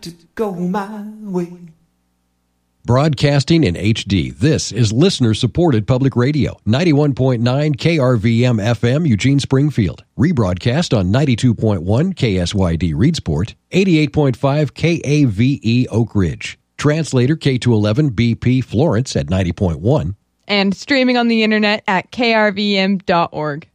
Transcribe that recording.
to go my way. Broadcasting in HD, this is listener-supported public radio. 91.9 KRVM FM, Eugene Springfield. Rebroadcast on 92.1 KSYD Reedsport, 88.5 KAVE Oak Ridge. Translator K211 BP Florence at 90.1. And streaming on the internet at krvm.org.